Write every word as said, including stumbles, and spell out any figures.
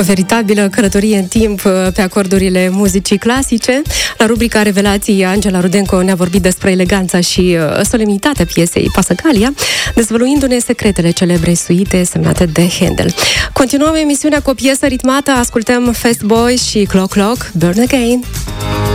O veritabilă călătorie în timp pe acordurile muzicii clasice. La rubrica Revelații, Angela Rudenco ne-a vorbit despre eleganța și solemnitatea piesei Passacaglia, dezvăluindu-ne secretele celebrei suite semnate de Handel. Continuăm emisiunea cu o piesă ritmată, ascultăm Fast Boy și Clock Clock, Burn Again.